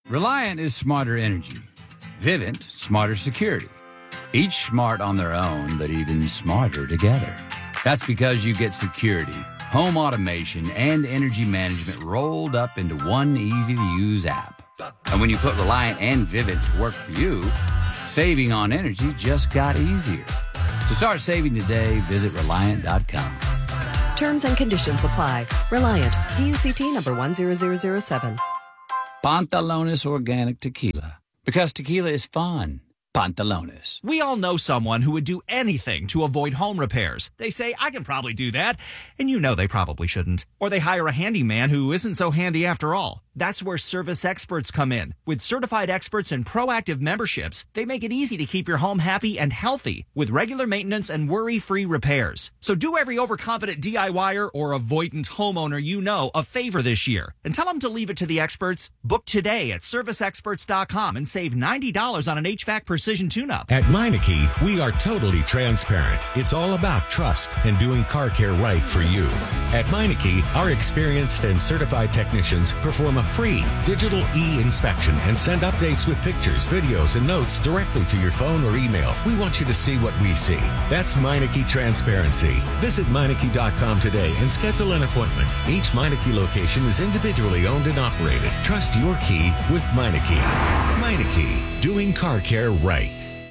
Reliant is smarter energy. Vivint, smarter security. Each smart on their own, but even smarter together. That's because you get security, home automation, and energy management rolled up into one easy-to-use app. And when you put Reliant and Vivint to work for you, saving on energy just got easier. To start saving today, visit Reliant.com. Terms and conditions apply. Reliant. PUCT number 10007. Pantalones Organic Tequila. Because tequila is fun. Pantalones. We all know someone who would do anything to avoid home repairs. They say, I can probably do that. And you know they probably shouldn't. Or they hire a handyman who isn't so handy after all. That's where Service Experts come in. With certified experts and proactive memberships, they make it easy to keep your home happy and healthy with regular maintenance and worry-free repairs. So do every overconfident DIYer or avoidant homeowner you know a favor this year and tell them to leave it to the experts. Book today at serviceexperts.com and save $90 on an HVAC precision tune-up. At Meineke, we are totally transparent. It's all about trust and doing car care right for you. At Meineke, our experienced and certified technicians perform a free digital e-inspection and send updates with pictures, videos, and notes directly to your phone or email. We want you to see what we see. That's Meineke Transparency. Visit Meineke.com today and schedule an appointment. Each Meineke location is individually owned and operated. Trust your key with Meineke. Meineke, doing car care right.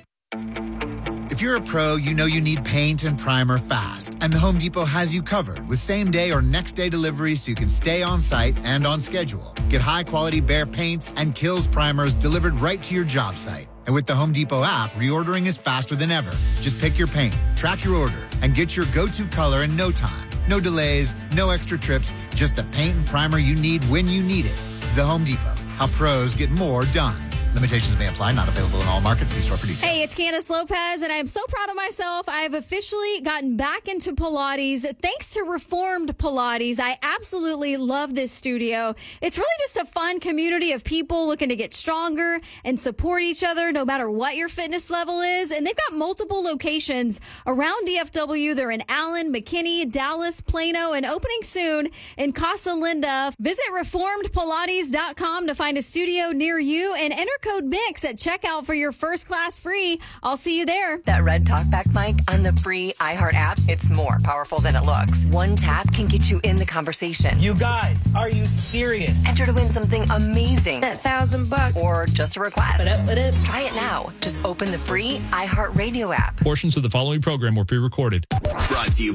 If you're a pro, you know you need paint and primer fast. And the Home Depot has you covered with same-day or next-day delivery so you can stay on site and on schedule. Get high-quality Behr paints and Kills primers delivered right to your job site. And with the Home Depot app, reordering is faster than ever. Just pick your paint, track your order, and get your go-to color in no time. No delays, no extra trips, just the paint and primer you need when you need it. The Home Depot. How pros get more done. Limitations may apply. Not available in all markets. See store for details. Hey, it's Candace Lopez, and I'm so proud of myself. I've officially gotten back into Pilates thanks to Reformed Pilates. I absolutely love this studio. It's really just a fun community of people looking to get stronger and support each other no matter what your fitness level is. And they've got multiple locations around DFW. They're in Allen, McKinney, Dallas, Plano, and opening soon in Casa Linda. Visit reformedpilates.com to find a studio near you and enter code MIX at checkout for your first class free. I'll see you there. That red talkback mic on the free iHeart app, it's more powerful than it looks. One tap can get you in the conversation. You guys, are you serious? Enter to win something amazing. That $1,000. Or just a request. What up? Try it now. Just open the free iHeart Radio app. Portions of the following program were pre-recorded. Brought to you